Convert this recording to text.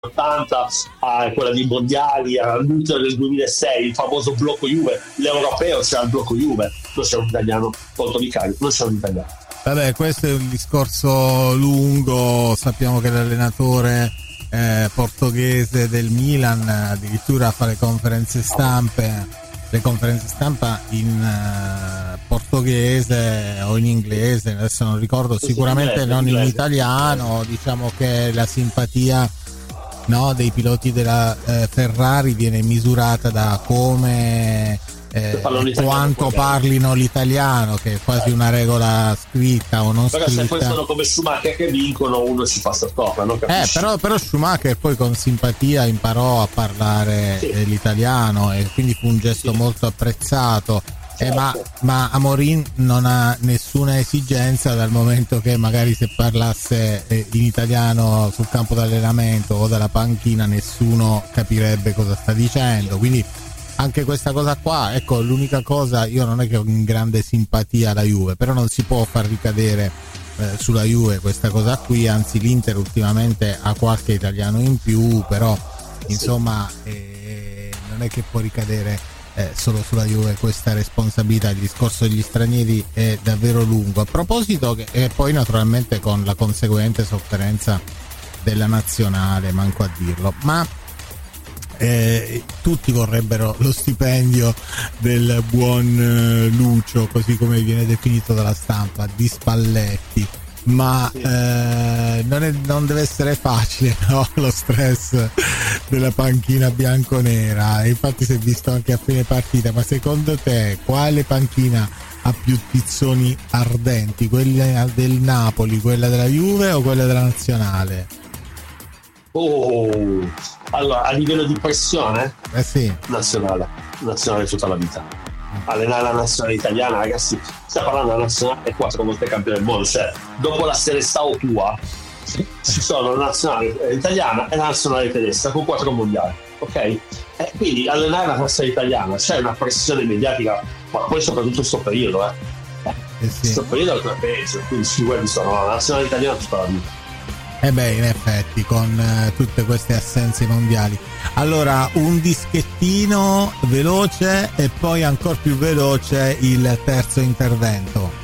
80, a quella dei mondiali, all'ultimo del 2006, il famoso blocco Juve, l'europeo c'era il blocco Juve, non c'era un italiano, tolto Vicario, non c'era un italiano. Vabbè, questo è un discorso lungo, sappiamo che l'allenatore portoghese del Milan addirittura fa le conferenze stampa in portoghese o in inglese, adesso non ricordo, sicuramente non in italiano. Diciamo che la simpatia, no, dei piloti della Ferrari viene misurata da come quanto parlino l'italiano, che è quasi una regola scritta o non però scritta. Se poi sono come Schumacher che vincono, uno ci passa sopra, no? Però Schumacher poi con simpatia imparò a parlare l'italiano e quindi fu un gesto molto apprezzato. Ma Amorin non ha nessuna esigenza, dal momento che magari se parlasse in italiano sul campo d'allenamento o dalla panchina nessuno capirebbe cosa sta dicendo, quindi anche questa cosa qua, ecco, l'unica cosa, io non è che ho in grande simpatia alla Juve, però non si può far ricadere sulla Juve questa cosa qui, anzi l'Inter ultimamente ha qualche italiano in più, però insomma non è che può ricadere solo sulla Juve questa responsabilità. Il discorso degli stranieri è davvero lungo, a proposito e poi naturalmente con la conseguente sofferenza della nazionale, manco a dirlo, ma tutti vorrebbero lo stipendio del buon Lucio, così come viene definito dalla stampa, di Spalletti, ma non deve essere facile, no? Lo stress della panchina bianconera. Infatti si è visto anche a fine partita, ma secondo te quale panchina ha più tizzoni ardenti, quella del Napoli, quella della Juve o quella della nazionale? Allora, a livello di pressione, sì, nazionale tutta la vita. Allenare la nazionale italiana, ragazzi, stiamo parlando della nazionale 4 volte campione del mondo, cioè dopo la Seleção tua ci sono la nazionale italiana e la nazionale tedesca con 4 mondiali, ok? Quindi allenare la nazionale italiana c'è una pressione mediatica, ma poi soprattutto sto periodo, sto periodo è peggio, quindi sicuramente sono la nazionale italiana tutta la vita. In effetti, con tutte queste assenze mondiali. Allora, un dischettino veloce e poi ancora più veloce il terzo intervento.